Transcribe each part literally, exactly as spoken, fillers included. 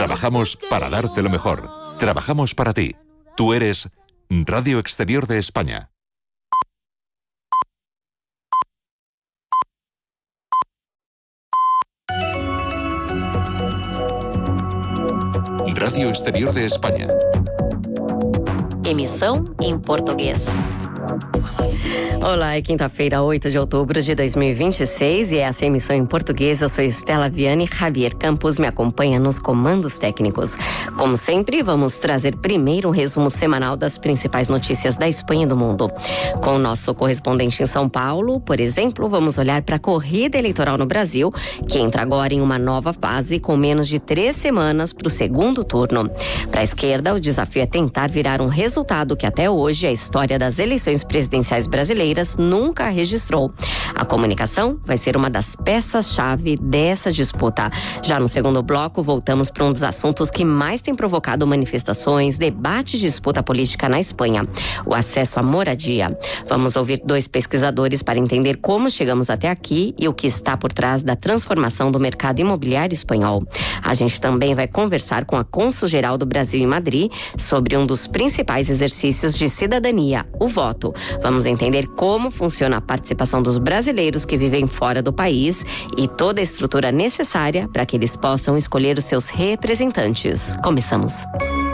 Trabajamos para darte lo mejor. Trabajamos para ti. Tú eres Radio Exterior de España. Radio Exterior de España. Emissão em português. Olá, é quinta-feira, oito de outubro de dois mil e vinte e seis e essa é a emissão em português. Eu sou Estela Viane, Javier Campos me acompanha nos comandos técnicos. Como sempre, vamos trazer primeiro um resumo semanal das principais notícias da Espanha e do mundo. Com o nosso correspondente em São Paulo, por exemplo, vamos olhar para a corrida eleitoral no Brasil, que entra agora em uma nova fase com menos de três semanas para o segundo turno. Para a esquerda, o desafio é tentar virar um resultado que até hoje a história das eleições presidenciais brasileiras nunca registrou. A comunicação vai ser uma das peças-chave dessa disputa. Já no segundo bloco, voltamos para um dos assuntos que mais tem provocado manifestações, debate e disputa política na Espanha: o acesso à moradia. Vamos ouvir dois pesquisadores para entender como chegamos até aqui e o que está por trás da transformação do mercado imobiliário espanhol. A gente também vai conversar com a cônsul-geral do Brasil em Madrid sobre um dos principais exercícios de cidadania, o voto. Vamos entender como funciona a participação dos brasileiros que vivem fora do país e toda a estrutura necessária para que eles possam escolher os seus representantes. Começamos.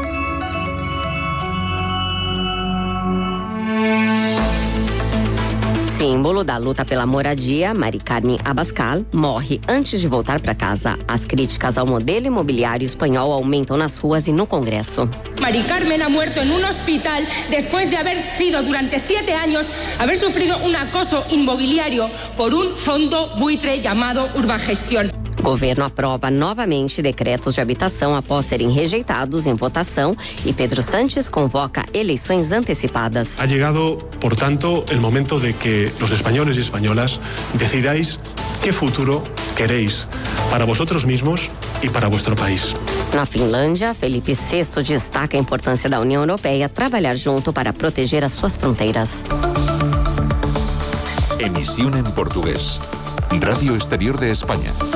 Símbolo da luta pela moradia, Mari Carmen Abascal morre antes de voltar para casa. As críticas ao modelo imobiliário espanhol aumentam nas ruas e no Congresso. Mari Carmen ha muerto en un hospital después de haber sido durante siete años, haber sufrido un acoso inmobiliario por un fondo buitre llamado Urbagestión. O governo aprova novamente decretos de habitação após serem rejeitados em votação e Pedro Sánchez convoca eleições antecipadas. Ha llegado, por tanto, el momento de que los españoles y españolas decidáis qué futuro queréis para vosotros mismos e para vuestro país. Na Finlândia, Felipe sexto destaca a importância da União Europeia trabalhar junto para proteger as suas fronteiras. Emisión en portugués. Radio Exterior de España.